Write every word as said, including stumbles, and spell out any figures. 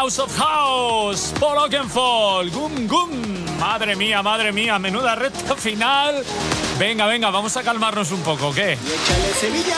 House of House, Paul Oakenfold, Gum Gum. Madre mía, madre mía, menuda recta final. Venga, venga, vamos a calmarnos un poco, ¿qué? Y échale Sevilla.